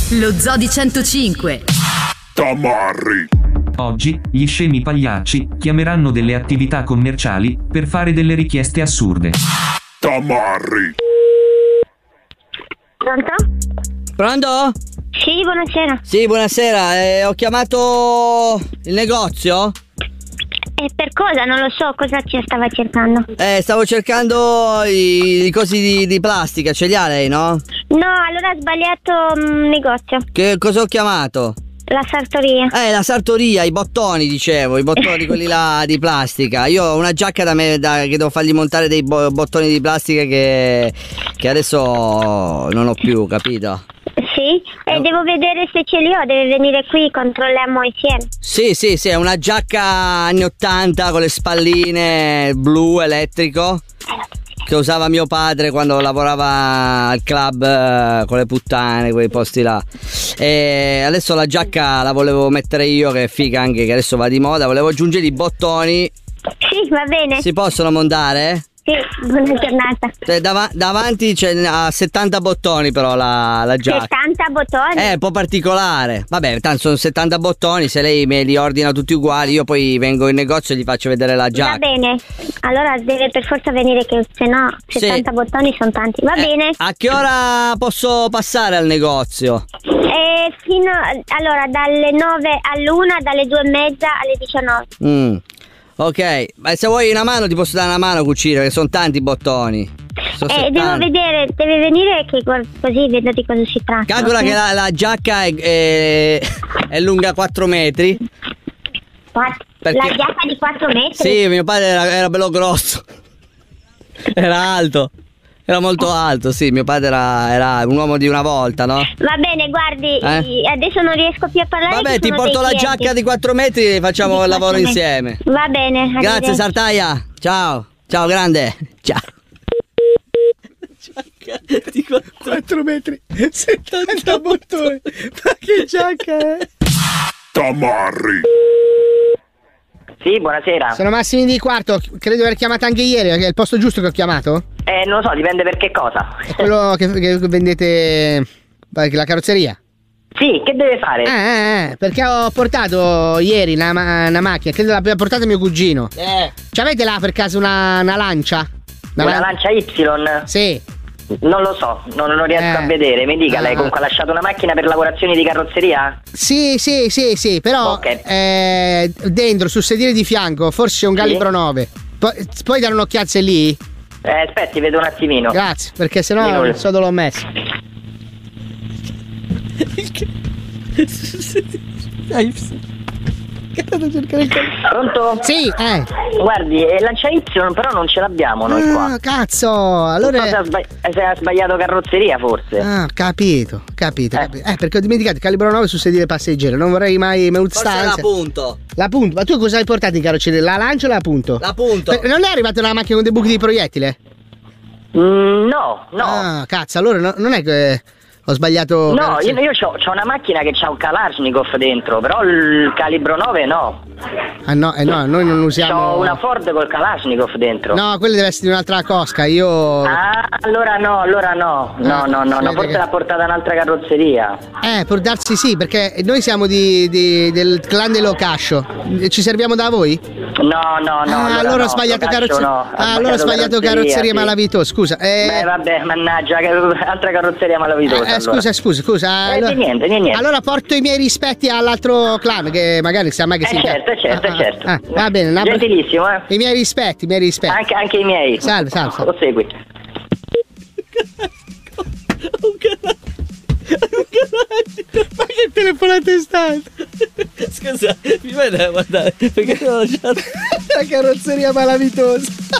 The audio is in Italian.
Lo Zoo di 105. Tamarri. Oggi, gli scemi pagliacci chiameranno delle attività commerciali per fare delle richieste assurde. Tamarri. Pronto? Pronto? Sì, buonasera. Sì, buonasera. Ho chiamato il negozio? E per cosa? Non lo so, cosa ci stava cercando? Stavo cercando i cosi di plastica, ce li ha lei, no? No, allora ha sbagliato negozio. Che cosa ho chiamato? La sartoria. La sartoria, i bottoni, dicevo, i bottoni quelli là di plastica. Io ho una giacca che devo fargli montare dei bottoni di plastica che adesso non ho più, capito? Sì, e devo vedere se ce li ho, deve venire qui, controlliamo insieme. Sì, è una giacca anni 80 con le spalline blu elettrico che usava mio padre quando lavorava al club con le puttane, quei posti là. E adesso la giacca la volevo mettere io, che è figa anche, che adesso va di moda. Volevo aggiungere i bottoni. Sì, va bene. Si possono montare? Sì, buona giornata. Davanti c'è 70 bottoni però la giacca. 70 bottoni? È un po' particolare. Vabbè, tanto sono 70 bottoni, se lei me li ordina tutti uguali, io poi vengo in negozio e gli faccio vedere la giacca. Va bene, allora deve per forza venire, che se no 70 bottoni sono tanti. Va bene. A che ora posso passare al negozio? Allora, dalle 9 all'1, dalle 2 e mezza alle 19. Ok, ma se vuoi una mano ti posso dare una mano a cucire, perché sono tanti bottoni. Devo vedere, deve venire che così vedo di cosa si tratta. Calcola che la giacca è lunga 4 metri. La giacca di 4 metri? Sì, mio padre era bello grosso. Era alto. Era molto alto, sì, mio padre era un uomo di una volta, no? Va bene, guardi, adesso non riesco più a parlare. Vabbè, ti porto la giacca di 4 metri e facciamo il lavoro insieme. Va bene. Grazie, Sartaia. Ciao, grande. Ciao. Giacca di 4 metri, 70 bottoni. Ma che giacca è? Tamarri. Sì, buonasera. Sono Massimi di Quarto, credo di aver chiamato anche ieri, è il posto giusto che ho chiamato? Non lo so, dipende per che cosa. È quello che vendete la carrozzeria? Sì, che deve fare? Perché ho portato ieri una macchina, credo l'abbia portata mio cugino. C'avete là per caso una lancia? Una lancia Y? Sì. Non lo so, non lo riesco a vedere. Mi dica, lei comunque ha lasciato una macchina per lavorazioni di carrozzeria? Sì, però dentro, sul sedile di fianco, forse c'è un calibro 9. Puoi dare un'occhiazza lì? Aspetti, vedo un attimino. Grazie, perché sennò non so dove l'ho messo. Pronto? Sì, Guardi, lancia Y però non ce l'abbiamo noi qua. Cazzo, allora se ha sbagliato carrozzeria forse. Capito. Perché ho dimenticato il calibro 9 sul sedile passeggero. Non vorrei mai Forse la punto. Ma tu cosa hai portato in carrozzeria? La lancia o la punto? La punto. Non è arrivata una macchina con dei buchi di proiettile? No. Cazzo, allora non è che ho sbagliato. No, io c'ho una macchina che c'ha un Kalashnikov dentro, però il calibro 9 no. No, noi non usiamo. C'ho una Ford col Kalashnikov dentro. No, quella deve essere un'altra Cosca, io. Allora no. No, forse l'ha portata un'altra carrozzeria. Può darsi sì, perché noi siamo del clan dello Cascio. Ci serviamo da voi? No. Allora ho sbagliato carrozzeria. Allora ho sbagliato carrozzeria malavitosa, scusa. Vabbè, mannaggia, altra carrozzeria malavitosa. Scusa. Niente. Allora porto i miei rispetti all'altro clan, che magari sa mai che si certo. Va bene, gentilissimo, I miei rispetti. Anche i miei. Salve. Lo segui. Ma che telefonata è stata? Scusa, mi vai a guardare perché ho lasciato la carrozzeria malavitosa.